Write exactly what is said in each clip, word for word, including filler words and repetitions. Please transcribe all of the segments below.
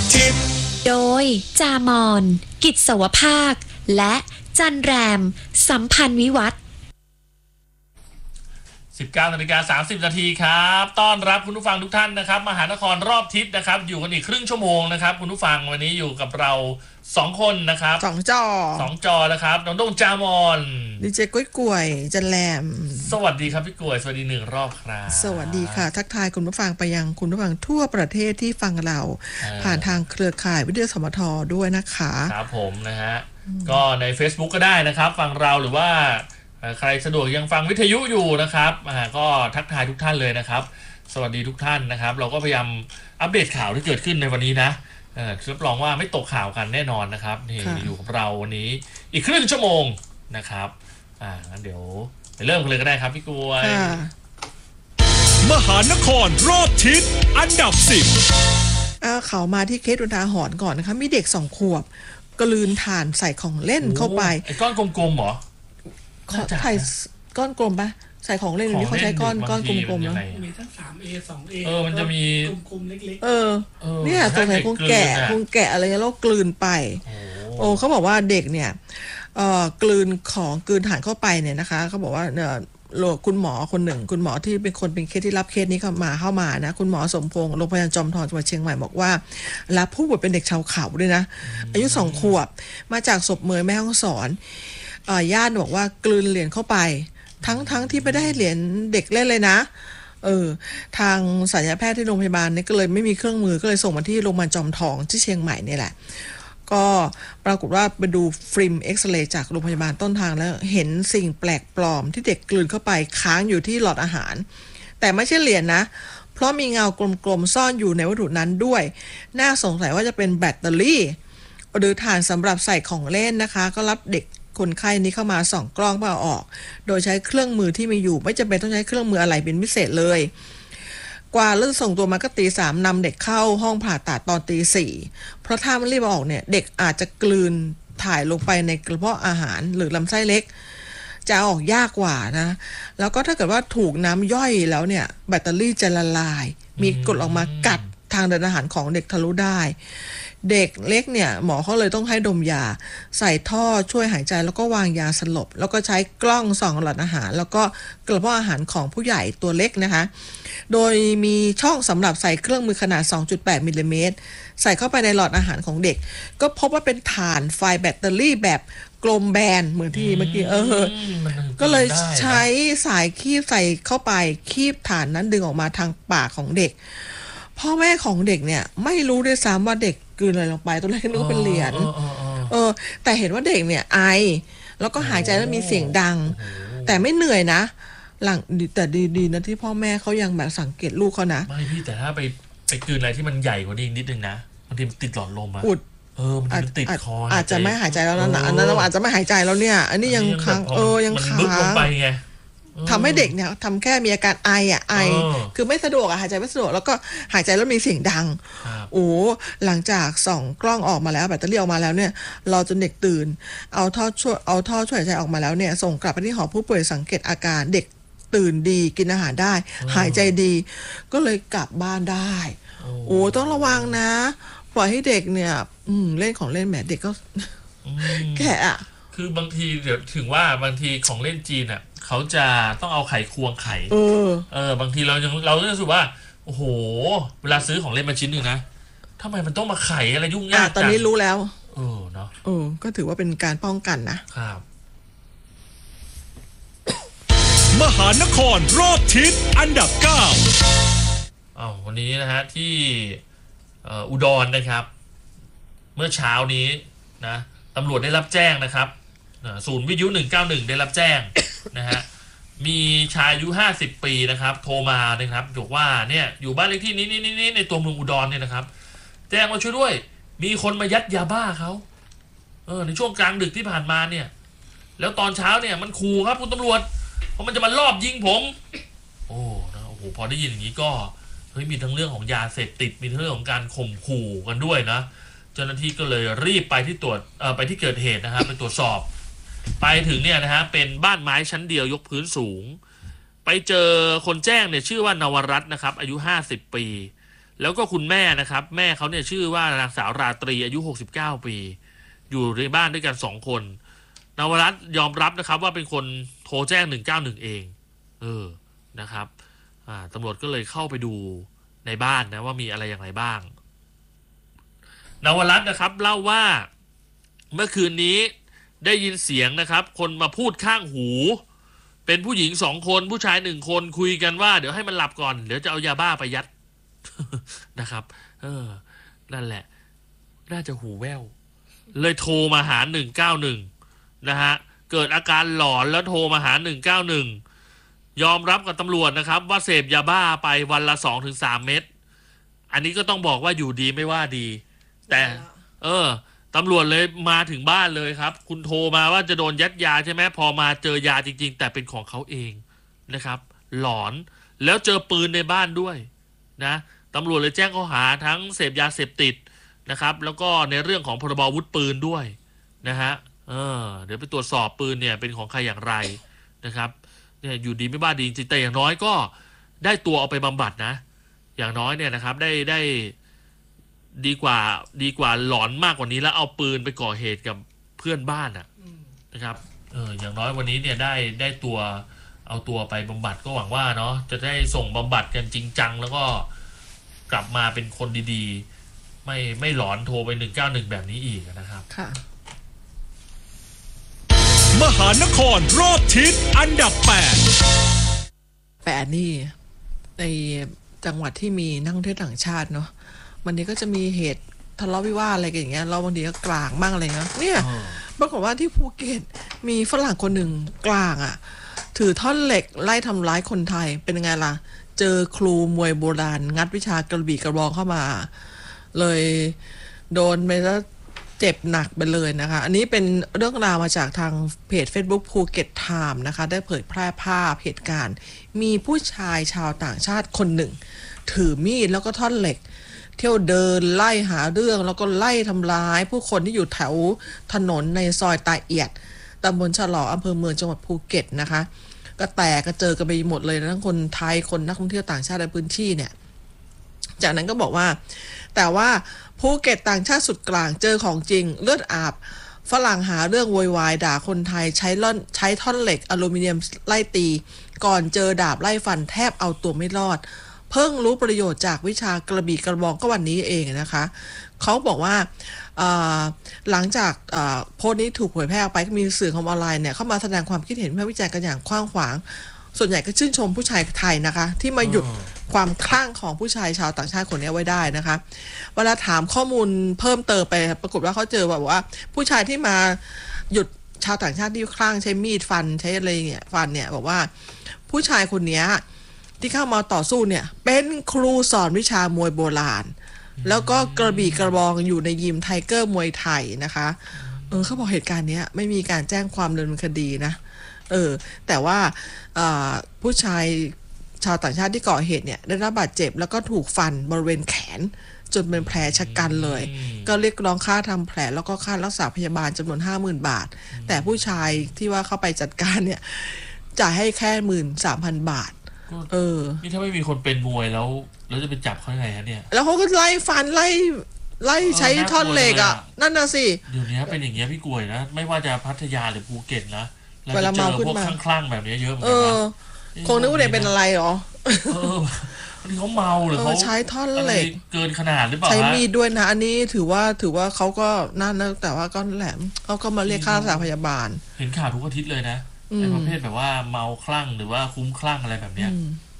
ทิศโดยจามอนกิจสวภาคและจันแรมสัมพันธ์วิวัฒน์สิบเก้านาฬิกาสามสิบนาทีครับต้อนรับคุณผู้ฟังทุกท่านนะครับมหานครรอบทิศนะครับอยู่กันอีกครึ่งชั่วโมงนะครับคุณผู้ฟังวันนี้อยู่กับเราสองคนนะครับสองจอสองจอนะครับน้องโด่งจามอนดีเจกุ้ยกล้วยจันแรมสวัสดีครับพี่กล้วยสวัสดีหนึ่งรอบครับสวัสดีค่ะทักทายคุณผู้ฟังไปยังคุณผู้ฟังทั่วประเทศที่ฟังเราผ่านทางเครือข่ายวิทยุสมทด้วยนะคะครับผมนะฮะก็ใน Facebook ก็ได้นะครับฟังเราหรือว่าใครสะดวกยังฟังวิทยุอยู่นะครับก็ทักทายทุกท่านเลยนะครับสวัสดีทุกท่านนะครับเราก็พยายามอัปเดตข่าวที่เกิดขึ้นในวันนี้นะรับรองว่าไม่ตกข่าวกันแน่นอนนะครับนี่อยู่กับเราวันนี้อีกครึ่งชั่วโมงนะครับอ่างั้นเดี๋ยวไปเริ่มกันเลยก็ได้ครับพี่กล้วยมหานครรอบทิศอันดับสิบเขามาที่เคสอุทาหรณ์ก่อนนะคะมีเด็กสองขวบกลืนถ่านใส่ของเล่นเข้าไปไอ้ก้อนกลมๆเหรอใส่ก้อนกลมปะใส่ของเล่นนี่เขาใช้ก้อนก้อนกลมๆแล้วมีทั้ง สามเอ สองเอเออมันจะมีกลมๆเล็กๆเออเนี่ยตัวไหนคงแกะคงแกะอะไรแล้วกลืนไปโอ้เขาบอกว่าเด็กเนี่ยเอ่อกลืนของกลืนถ่านเข้าไปเนี่ยนะคะเขาบอกว่าเนี่ยคุณหมอคนหนึ่งคุณหมอที่เป็นคนเป็นเคสที่รับเคสนี้เข้ามาเข้ามานะคุณหมอสมพงษ์โรงพยาบาลจอมทองจังหวัดเชียงใหม่บอกว่ารับผู้ป่วยเป็นเด็กชาวเขาด้วยนะอายุสองขวบมาจากศพเมยแม่ฮ่องสอนญาติบอกว่ากลืนเหรียญเข้าไปทั้งทั้งที่ไม่ได้เหรียญเด็กเล่นเลยนะเออทางศัลยแพทย์ที่โรงพยาบาลเนี่ยก็เลยไม่มีเครื่องมือก็เลยส่งมาที่โรงพยาบาลจอมทองที่เชียงใหม่นี่แหละก็ปรากฏว่าไปดูฟิล์มเอ็กซเรย์จากโรงพยาบาลต้นทางแล้วเห็นสิ่งแปลกปลอมที่เด็กกลืนเข้าไปค้างอยู่ที่หลอดอาหารแต่ไม่ใช่เหรียญนะเพราะมีเงากลมๆซ่อนอยู่ในวัตถุนั้นด้วยน่าสงสัยว่าจะเป็นแบตเตอรี่หรือถ่านสำหรับใส่ของเล่นนะคะก็รับเด็กคนไข้นี้เข้ามาส่องกล้องเพื่อเอาออกโดยใช้เครื่องมือที่มีอยู่ไม่จำเป็นต้องใช้เครื่องมืออะไรเป็นพิเศษเลยกว่าเรื่องส่งตัวมาก็ตีสามนำเด็กเข้าห้องผ่าตัดตอนตีสี่เพราะถ้ามันรีบออกเนี่ยเด็กอาจจะกลืนถ่ายลงไปในกระเพาะอาหารหรือลำไส้เล็กจะออกยากกว่านะแล้วก็ถ้าเกิดว่าถูกน้ำย่อยแล้วเนี่ยแบตเตอรี่จะละลายมีกรดออกมากัดทางเดินอาหารของเด็กทะลุได้เด็กเล็กเนี่ยหมอเขาเลยต้องให้ดมยาใส่ท่อช่วยหายใจแล้วก็วางยาสลบแล้วก็ใช้กล้องส่องหลอดอาหารแล้วก็กระเพาะอาหารของผู้ใหญ่ตัวเล็กนะคะโดยมีช่องสำหรับใส่เครื่องมือขนาด สองจุดแปด มิลลิเมตรใส่เข้าไปในหลอดอาหารของเด็กก็พบว่าเป็นถ่านไฟแบตเตอรี่แบบกลมแบนเหมือนที่เมื่อกี้เออก็เลยใช้สายคีบใส่เข้าไปคีบถ่านนั้นดึงออกมาทางปากของเด็กพ่อแม่ของเด็กเนี่ยไม่รู้ด้วยซ้ำว่าเด็กกลืนอะไรลงไปตอนแรกนึกว่าเป็นเหรียญเออแต่เห็นว่าเด็กเนี่ยไอแล้วก็หายใจแล้วมีเสียงดังแต่ไม่เหนื่อยนะหลังแต่ดีๆนะที่พ่อแม่เขายังแบบสังเกตลูกเขานะไม่พี่แต่ถ้าไปไปกลืนอะไรที่มันใหญ่กว่านี้นิดนึงนะบางทีมันติดหลอดลมอะอุดเออมันติดคออาจจะไม่หายใจแล้วนะอันนั้นอาจจะไม่หายใจแล้วเนี่ยอันนี้ยังค้างเออยังค้างลงไปไงทำให้เด็กเนี่ยทำแค่มีอาการไออ่ะไอคือไม่สะดวกอ่ะหายใจไม่สะดวกแล้วก็หายใจแล้วมีเสียงดังโอ้หลังจากส่องกล้องออกมาแล้วแบตเตอรี่ออกมาแล้วเนี่ยรอจนเด็กตื่นเอาท่อช่วยเอาท่อช่วยหายใจออกมาแล้วเนี่ยส่งกลับไปที่หอผู้ป่วยสังเกตอาการเด็กตื่นดีกินอาหารได้หายใจดีก็เลยกลับบ้านได้โอ้ต้องระวังนะปล่อยให้เด็กเนี่ยอืมเล่นของเล่นแหมเด็กก็แก่อ่ะคือบางทีเดี๋ยวถึงว่าบางทีของเล่นจีนอ่ะเขาจะต้องเอาไขควงไขเออเออบางทีเรายังเรารู้สึกว่าโอ้โหเวลาซื้อของเล่นมาชิ้นหนึ่งนะทำไมมันต้องมาไขอะไรยุ่งยากตอนนี้รู้แล้วเออเนาะเออก็ถือว่าเป็นการป้องกันนะครับมหานครรอบทิศอันดับเก้าอ้าววันนี้นะฮะที่อุดรนะครับเมื่อเช้านี้นะตำรวจได้รับแจ้งนะครับศูนย์วิทยุหนึ่งเก้าหนึ่งได้รับแจ้งนะฮะมีชายอายุห้าสิบปีนะครับโทรมานะครับบอกว่าเนี่ยอยู่บ้านเลขที่นี้นี้นี้ในตัวเมืองอุดรเนี่ยนะครับแจ้งมาช่วยด้วยมีคนมายัดยาบ้าเขาเออในช่วงกลางดึกที่ผ่านมาเนี่ยแล้วตอนเช้าเนี่ยมันขู่ครับคุณตำรวจเพราะมันจะมาลอบยิงผมโอ้นะโอ้โหพอได้ยินอย่างนี้ก็เฮ้ยมีทั้งเรื่องของยาเสพติดมีทั้งเรื่องของการข่มขู่กันด้วยนะเจ้าหน้าที่ก็เลยรีบไปที่ตรวจเอ่อไปที่เกิดเหตุนะครับไปตรวจสอบไปถึงเนี่ยนะฮะเป็นบ้านไม้ชั้นเดียวยกพื้นสูงไปเจอคนแจ้งเนี่ยชื่อว่านวรัตน์นะครับอายุห้าสิบปีแล้วก็คุณแม่นะครับแม่เขาเนี่ยชื่อว่านางสาวราตรีอายุหกสิบเก้าปีอยู่ในบ้านด้วยกันสองคนนวรัตน์ยอมรับนะครับว่าเป็นคนโทรแจ้งหนึ่งเก้าหนึ่งเองเออนะครับอ่าตำรวจก็เลยเข้าไปดูในบ้านนะว่ามีอะไรอย่างไรบ้างนวรัตน์นะครับเล่าว่าเมื่อคืนนี้ได้ยินเสียงนะครับคนมาพูดข้างหูเป็นผู้หญิงสองคนผู้ชายหนึ่งคนคุยกันว่าเดี๋ยวให้มันหลับก่อนเดี๋ยวจะเอายาบ้าไปยัด นะครับเออนั่นแหละน่าจะหูแว่วเลยโทรมาหาหนึ่งเก้าหนึ่งนะฮะเกิดอาการหลอนแล้วโทรมาหาหนึ่งเก้าหนึ่งยอมรับกับตำรวจนะครับว่าเสพยาบ้าไปวันละสองถึงสามเม็ดอันนี้ก็ต้องบอกว่าอยู่ดีไม่ว่าดีแต่เออตำรวจเลยมาถึงบ้านเลยครับคุณโทรมาว่าจะโดนยัดยาใช่ไหมพอมาเจอยาจริงๆแต่เป็นของเขาเองนะครับหลอนแล้วเจอปืนในบ้านด้วยนะตำรวจเลยแจ้งข้อหาทั้งเสพยาเสพติดนะครับแล้วก็ในเรื่องของพรบอาวุธปืนด้วยนะฮะเออเดี๋ยวไปตรวจสอบปืนเนี่ยเป็นของใครอย่างไรนะครับเนี่ยอยู่ดีไม่บ้าดีจริงแต่อย่างน้อยก็ได้ตัวเอาไปบำบัดนะอย่างน้อยเนี่ยนะครับได้ได้ดีกว่าดีกว่าหลอนมากกว่านี้แล้วเอาปืนไปก่อเหตุกับเพื่อนบ้านอ่ะนะครับเอออย่างน้อยวันนี้เนี่ยได้ได้ตัวเอาตัวไปบำบัดก็หวังว่าเนาะจะได้ส่งบำบัดกันจริงจังแล้วก็กลับมาเป็นคนดีๆไม่ไม่หลอนโทรไปหนึ่งเก้าหนึ่งแบบนี้อีกนะครับค่ะมหานครรอบทิศอันดับแปดแปดนี่ในจังหวัดที่มีนักท่องเที่ยวต่างชาติเนาะวันนี้ก็จะมีเหตุทะเลาะวิวาทอะไรกันอย่างเงี้ยเราบางทีก็กลางบ้างอะไรเงี้ยเนี่ยปรากฏว่าที่ภูเก็ตมีฝรั่งคนหนึ่งกลางอ่ะถือท่อนเหล็กไล่ทำร้ายคนไทยเป็นยังไงล่ะเจอครูมวยโบราณงัดวิชากระบี่กระบองเข้ามาเลยโดนไปแล้วเจ็บหนักไปเลยนะคะอันนี้เป็นเรื่องราวมาจากทางเพจ Facebook ภูเก็ตไทม์นะคะได้เผยแพร่ภาพเหตุการณ์มีผู้ชายชาวต่างชาติคนหนึ่งถือมีดแล้วก็ท่อนเหล็กเที่ยวเดินไล่หาเรื่องแล้วก็ไล่ทำร้ายผู้คนที่อยู่แถวถนนในซอยตาเอียดตำบลฉลองอำเภอเมืองจังหวัดภูเก็ตนะคะก็แตกกระเจิงกันไปหมดเลยทั้งคนไทยคนนักท่องเที่ยวต่างชาติในพื้นที่เนี่ยจากนั้นก็บอกว่าแต่ว่าภูเก็ตต่างชาติสุดกลางเจอของจริงเลือดอาบฝรั่งหาเรื่องโวยวายด่าคนไทยใช้ล่อนใช้ท่อนเหล็กอลูมิเนียมไล่ตีก่อนเจอดาบไล่ฟันแทบเอาตัวไม่รอดเพิ่งรู้ประโยชน์จากวิชากระบี่กระบองก็วันนี้เองนะคะเขาบอกว่าหลังจากโพสต์นี้ถูกเผยแพร่ออกไปก็มีสื่อของออนไลน์เนี่ยเข้ามาแสดงความคิดเห็นวิพากษ์วิจารณ์กันอย่างกว้างขวางส่วนใหญ่ก็ชื่นชมผู้ชายไทยนะคะที่มาหยุดความคลั่งของผู้ชายชาวต่างชาติคนนี้ไว้ได้นะคะเวลาถามข้อมูลเพิ่มเติมไปปรากฏว่าเขาเจอแบบว่าผู้ชายที่มาหยุดชาวต่างชาติที่คลั่งใช้มีดฟันใช้อะไรเนี่ยฟันเนี่ยบอกว่าผู้ชายคนนี้ที่เข้ามาต่อสู้เนี่ยเป็นครูสอนวิชามวยโบราณแล้วก็กระบี่กระบองอยู่ในยิมไทเกอร์มวยไทยนะคะเออเขาบอกเหตุการณ์นี้ไม่มีการแจ้งความดำเนินคดีนะเออแต่ว่าผู้ชายชาวต่างชาติที่ก่อเหตุเนี่ยได้รับบาดเจ็บแล้วก็ถูกฟันบริเวณแขนจนเป็นแผลชะกันเลยก็เรียกร้องค่าทำแผลแล้วก็ค่ารักษาพยาบาลจำนวน ห้าหมื่น บาทแต่ผู้ชายที่ว่าเข้าไปจัดการเนี่ยจ่ายให้แค่ หนึ่งหมื่นสามพัน บาทเออนี่ถ้าไม่มีคนเป็นมวยแล้วแล้วจะไปจับเขาไงฮะเนี่ยแล้วเขาก็ไล่ฟันไล่ไล่ใช้ท่อนเหล็กอ่ะนั่นน่ะสิเดี๋ยวนี้เป็นอย่างเงี้ยพี่กวยนะไม่ว่าจะพัทยาหรือภูเก็ตนะเวลาเมาขึ้นมาคลั่งๆแบบนี้เยอะเหมือนกันนะคงนึกว่าเด็กเป็นอะไรหรอเอออันนี้เขาเมาหรือเขาใช้ท่อนเหล็กเกินขนาดหรือเปล่าใช้มีดด้วยนะอันนี้ถือว่าถือว่าเขาก็นั่นนะแต่ว่าก็แหลมเขาก็มาเรียกค่ารักษาพยาบาลเห็นข่าวทุกอาทิตย์เลยนะไอ้ประเภทแบบว่าเมาคลั่งหรือว่าคุ้มคลั่งอะไรแบบเนี้ย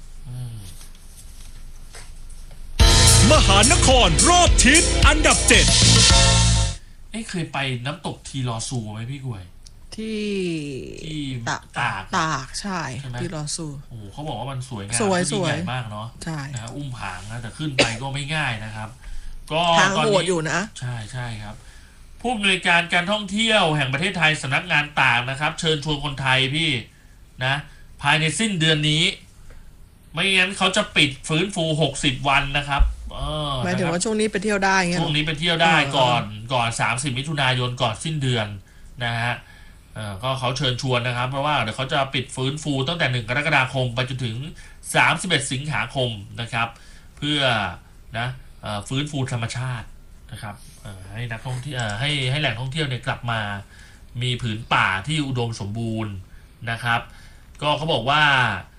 มหานครรอบทิศอันดับเจ็ดเอ้เคยไปน้ำตกทีลอซูไหมพี่กวยที่ที่ตากตากตากใช่ที่ลอซูโอ้เขาบอกว่ามันสวยงามสวยสวยมากเนาะใช่นะอุ้มผางนะแต่ขึ้นไปก็ไม่ง่ายนะครับก็ทางโหดอยู่นะใช่ใช่ครับผู้อำนวยการการท่องเที่ยวแห่งประเทศไทยสำนักงานตากนะครับเชิญชวนคนไทยพี่นะภายในสิ้นเดือนนี้ไม่งั้นเขาจะปิดฟื้นฟูหกสิบวันนะครับเออหมายถึงว่าช่วงนี้ไปเที่ยวได้ไงช่วงนี้ไปเที่ยวได้ก่อนก่อนสามสิบมิถุนายนก่อนสิ้นเดือนนะฮะเออก็เขาเชิญชวนนะครับเพราะว่าเดี๋ยวเขาจะปิดฟื้นฟูตั้งแต่หนึ่งกรกฎาคมไปจนถึงสามสิบเอ็ดสิงหาคมนะครับเพื่อนะฟื้นฟูธรรมชาตินะครับให้นักท่องเที่ยวให้ให้แหล่งท่องเที่ยวเนี่ยกลับมามีผืนป่าที่อุดมสมบูรณ์นะครับก็เขาบอกว่า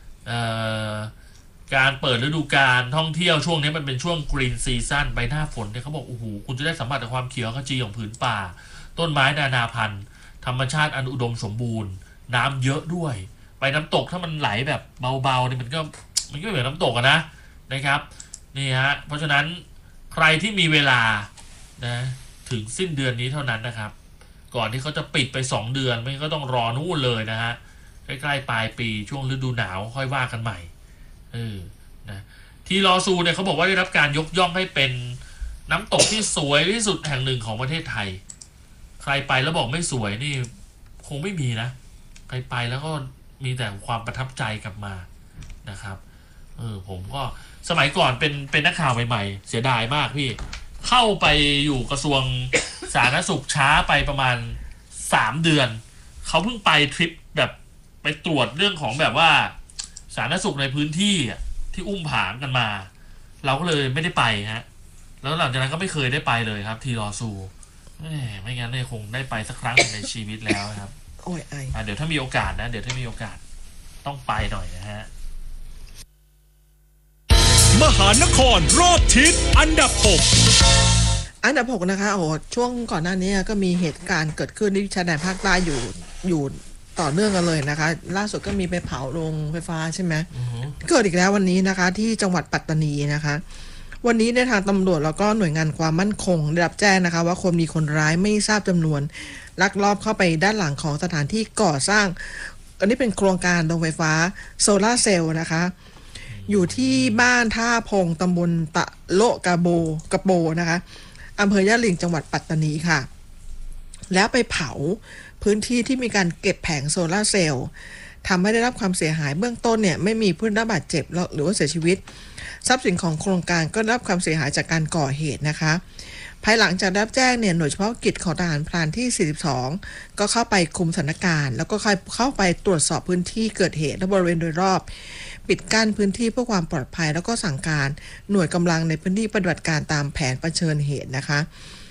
การเปิดฤดูกาลท่องเที่ยวช่วงนี้มันเป็นช่วงกรีนซีซั่นใบหน้าฝนเนี่ยเขาบอกโอ้โหคุณจะได้สัมผัสกับความเขียวขจีของผืนป่าต้นไม้นานาพันธุ์ธรรมชาติอันอุดมสมบูรณ์น้ำเยอะด้วยไปน้ำตกถ้ามันไหลแบบเบาๆเนี่ยมันก็มันก็เหมือนน้ำตกอะนะนะครับนี่ฮะเพราะฉะนั้นใครที่มีเวลานะถึงสิ้นเดือนนี้เท่านั้นนะครับก่อนที่เขาจะปิดไปสองเดือนไม่ก็ต้องรอนู่นเลยนะฮะใกล้ๆปลายปีช่วงฤดูหนาวค่อยว่ากันใหม่เออนะทีลอซูเนี่ยเขาบอกว่าได้รับการยกย่องให้เป็นน้ำตกที่สวยที่สุดแห่งหนึ่งของประเทศไทยใครไปแล้วบอกไม่สวยนี่คงไม่มีนะใครไปแล้วก็มีแต่ความประทับใจกลับมานะครับเออผมก็สมัยก่อนเป็นเป็นนักข่าวใหม่ๆเสียดายมากพี่เข้าไปอยู่กระทรวงสาธารณสุขช้าไปประมาณสามเดือนเขาเพิ่งไปทริปแบบไปตรวจเรื่องของแบบว่าสาธารณสุขในพื้นที่ที่อุ้มผางกันมาเราก็เลยไม่ได้ไปฮะแล้วหลังจากนั้นก็ไม่เคยได้ไปเลยครับทีรอซูไม่งั้นเนี่ยคงได้ไปสักครั้งในชีวิตแล้วครับโอ้ยไอเดี๋ยวถ้ามีโอกาสนะเดี๋ยวถ้ามีโอกาสต้องไปหน่อยนะฮะมหานครรอบทิศอันดับหกอันดับหกนะคะโอ้ช่วงก่อนหน้านี้ก็มีเหตุการณ์เกิดขึ้นที่ชายแดนภาคใต้อยู่อยู่ต่อเนื่องกันเลยนะคะล่าสุดก็มีไปเผาโรงไฟฟ้าใช่ไหม uh-huh. เกิดอีกแล้ววันนี้นะคะที่จังหวัดปัตตานีนะคะวันนี้ในทางตำรวจแล้วก็หน่วยงานความมั่นคงได้รับแจ้งนะคะว่าคนมีคนร้ายไม่ทราบจำนวนลักลอบเข้าไปด้านหลังของสถานที่ก่อสร้างอันนี้เป็นโครงการโรงไฟฟ้าโซล่าเซลล์นะคะอยู่ที่บ้านท่าพงตำบลตะโลกะโบกะโบนะคะอำเภอย่าลิงจังหวัดปัตตานีค่ะแล้วไปเผาพื้นที่ที่มีการเก็บแผงโซล่าเซลล์ทำให้ได้รับความเสียหายเบื้องต้นเนี่ยไม่มีผู้ได้รับบาดเจ็บหรือว่าเสียชีวิตทรัพย์สินของโครงการก็ได้รับความเสียหายจากการก่อเหตุนะคะภายหลังจากได้รับแจ้งเนี่ยหน่วยเฉพาะกิจของทหารพรานที่สี่สิบสองก็เข้าไปคุมสถานการณ์แล้วก็เข้าไปตรวจสอบพื้นที่เกิดเหตุและบริเวณโดยรอบปิดกั้นพื้นที่เพื่อความปลอดภัยแล้วก็สั่งการหน่วยกำลังในพื้นที่ปฏิบัติการตามแผนเผชิญเหตุนะคะ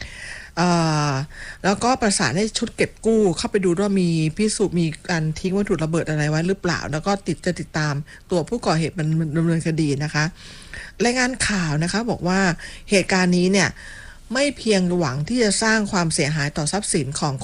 แล้วก็ประสานให้ชุดเก็บกู้เข้าไปดูว่ามีพิสูจน์มีการทิ้งวัตถุระเบิดอะไรไว้หรือเปล่าแล้วก็ติดจะติดตามตัวผู้ก่อเหตุมันดำเนินคดีนะคะรายงานข่าวนะคะบอกว่าเหตุการณ์นี้เนี่ยไม่เพียงหวังที่จะสร้างความเสียหายต่อทรัพย์สินของ